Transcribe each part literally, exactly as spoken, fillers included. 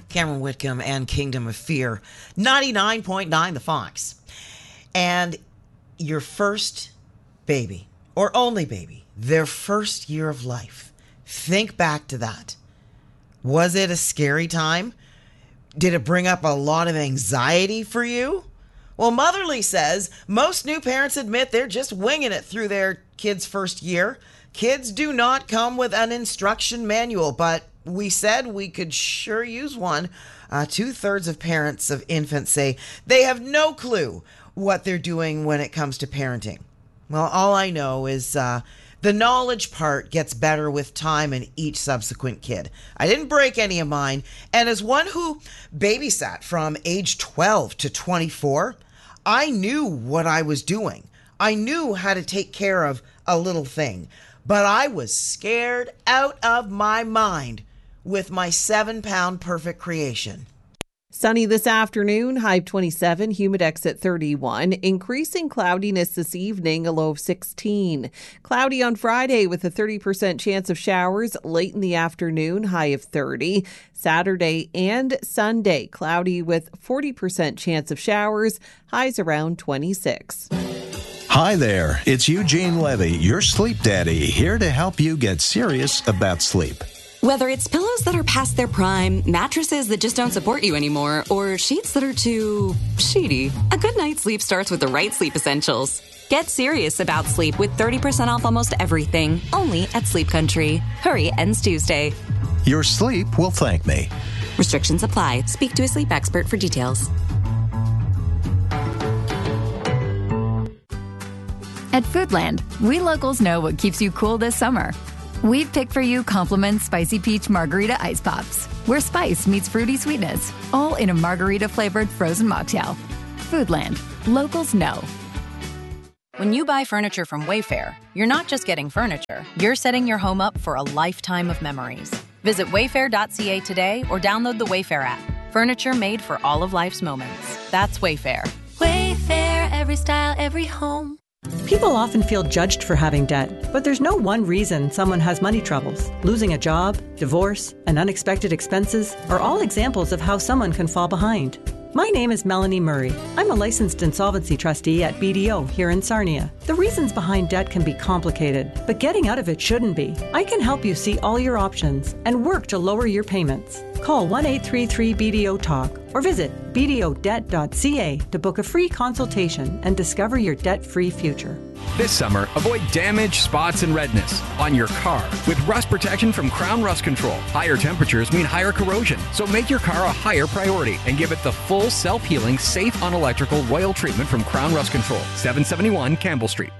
Cameron Whitcomb and Kingdom of Fear, ninety-nine point nine The Fox. And your first baby, or only baby, their first year of life. Think back to that. Was it a scary time? Did it bring up a lot of anxiety for you? Well, Motherly says most new parents admit they're just winging it through their kids' first year. Kids do not come with an instruction manual, but we said we could sure use one. Uh, two-thirds of parents of infants say they have no clue what they're doing when it comes to parenting. Well, all I know is uh, the knowledge part gets better with time and each subsequent kid. I didn't break any of mine, and as one who babysat from age twelve to twenty-four, I knew what I was doing. I knew how to take care of a little thing, but I was scared out of my mind with my seven-pound perfect creation. Sunny this afternoon, high twenty-seven, humidex at thirty-one. Increasing cloudiness this evening, a low of sixteen. Cloudy on Friday with a thirty percent chance of showers late in the afternoon, high of thirty. Saturday and Sunday, cloudy with forty percent chance of showers, highs around twenty-six. Hi there, it's Eugene Levy, your sleep daddy, here to help you get serious about sleep. Whether it's pillows that are past their prime, mattresses that just don't support you anymore, or sheets that are too sheety, a good night's sleep starts with the right sleep essentials. Get serious about sleep with thirty percent off almost everything, only at Sleep Country. Hurry, ends Tuesday. Your sleep will thank me. Restrictions apply. Speak to a sleep expert for details. At Foodland, we locals know what keeps you cool this summer. We've picked for you Compliment Spicy Peach Margarita Ice Pops, where spice meets fruity sweetness, all in a margarita-flavored frozen mocktail. Foodland. Locals know. When you buy furniture from Wayfair, you're not just getting furniture, you're setting your home up for a lifetime of memories. Visit wayfair dot c a today or download the Wayfair app. Furniture made for all of life's moments. That's Wayfair. Wayfair, every style, every home. People often feel judged for having debt, but there's no one reason someone has money troubles. Losing a job, divorce, and unexpected expenses are all examples of how someone can fall behind. My name is Melanie Murray. I'm a licensed insolvency trustee at B D O here in Sarnia. The reasons behind debt can be complicated, but getting out of it shouldn't be. I can help you see all your options and work to lower your payments. Call one eight three three B D O talk or visit b d o debt dot c a to book a free consultation and discover your debt-free future. This summer, avoid damage, spots, and redness on your car with rust protection from Crown Rust Control. Higher temperatures mean higher corrosion, so make your car a higher priority and give it the full self-healing, safe on electrical Royal treatment from Crown Rust Control, seven seventy-one Campbell Street.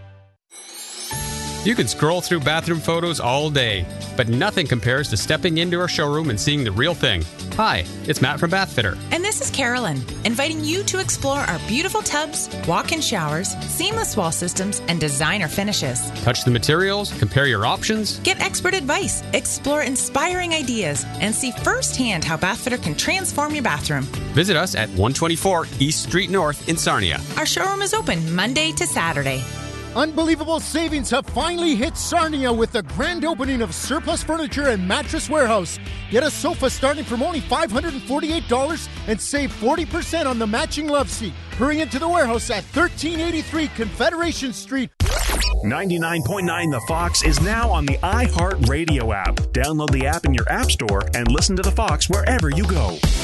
You can scroll through bathroom photos all day, but nothing compares to stepping into our showroom and seeing the real thing. Hi, it's Matt from Bath Fitter. And this is Carolyn, inviting you to explore our beautiful tubs, walk-in showers, seamless wall systems, and designer finishes. Touch the materials, compare your options. Get expert advice, explore inspiring ideas, and see firsthand how Bath Fitter can transform your bathroom. Visit us at one twenty-four East Street North in Sarnia. Our showroom is open Monday to Saturday. Unbelievable savings have finally hit Sarnia with the grand opening of Surplus Furniture and Mattress Warehouse. Get a sofa starting from only five hundred forty-eight dollars and save forty percent on the matching love seat. Hurry into the warehouse at thirteen eighty-three Confederation Street. ninety-nine point nine The Fox is now on the iHeartRadio app. Download the app in your app store and listen to The Fox wherever you go.